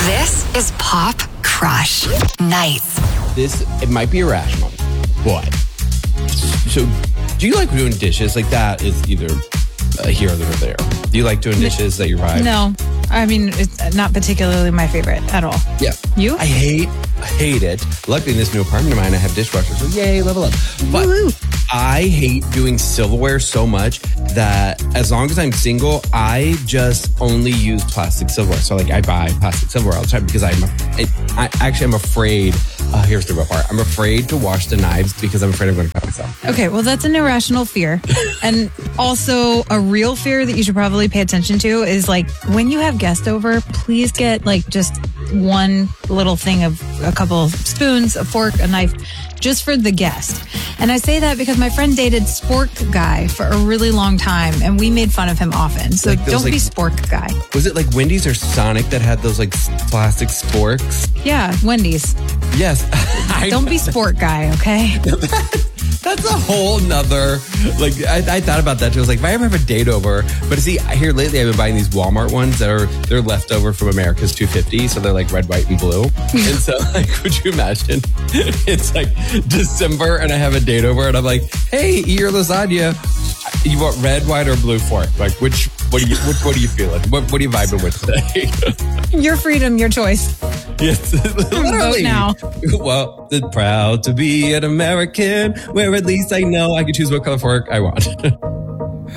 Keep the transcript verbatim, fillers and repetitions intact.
This is Pop Crush Nights. This, it might be irrational, but so do you like doing dishes? Like that is either uh, here or there. Do you like doing dishes that you vibe? No, I mean, it's not particularly my favorite at all. Yeah. You? I hate, I hate it. Luckily, in this new apartment of mine, I have dishwashers. So yay, level up. But Woo-hoo. I hate doing silverware so much that as long as I'm single, I just only use plastic silverware. So like I buy plastic silverware all the time because I'm, I, I actually am afraid. Uh, here's the real part. I'm afraid to wash the knives because I'm afraid I'm going to cut myself. Okay, well, that's an irrational fear. And also a real fear that you should probably pay attention to is like when you have guests over, please get like just one little thing of a couple of spoons, a fork, a knife, just for the guest. And I say that because my friend dated Spork Guy for a really long time and we made fun of him often. So Like those, don't like- be Spork Guy. Was it like Wendy's or Sonic that had those like s- plastic sporks? Yeah, Wendy's. Yes. I Don't be Sport Guy, okay? That's a whole nother, like, I, I thought about that too. I was like, if I ever have a date over, but see, here lately I've been buying these Walmart ones that are, they're leftover from America's two fifty. So they're like red, white, and blue. And so, like, would you imagine? It's like December and I have a date over and I'm like, hey, eat your lasagna. You want red, white, or blue fork? Like, which, what do you, which, what do you feel like? What, what are you vibing with today? Your freedom, your choice. Yes, literally. Vote now. Well, proud to be an American, where at least I know I can choose what color fork I want.